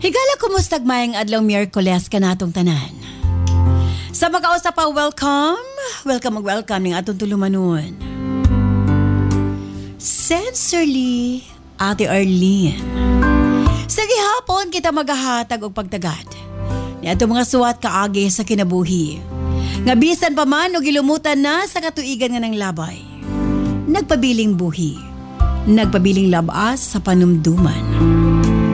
Higala kumustag mayang adlaw Miyerkules ka natong tanan. Sa pagkausap pa, welcome ng atong tulumanon. Sincerely, Ate Arlene. Sa gihapon kita maghahatag og pagtagad ni atong mga suwat kaagi sa kinabuhi. Nga bisan pa man o gilumutan na sa katuigan nga ng labay. Nagpabiling buhi, nagpabiling labas sa panumduman.